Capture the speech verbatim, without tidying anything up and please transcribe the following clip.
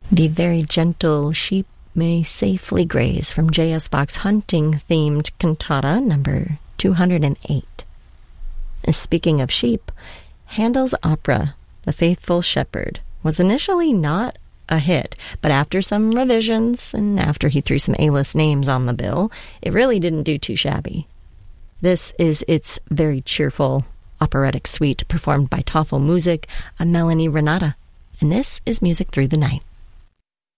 The very gentle sheep may safely graze from J S. Bach's hunting-themed cantata number two hundred eight. Speaking of sheep, Handel's opera, The Faithful Shepherd, was initially not a hit, but after some revisions and after he threw some A-list names on the bill, it really didn't do too shabby. This is its very cheerful operatic suite performed by Tafelmusik and Melanie Renata, and this is Music Through the Night.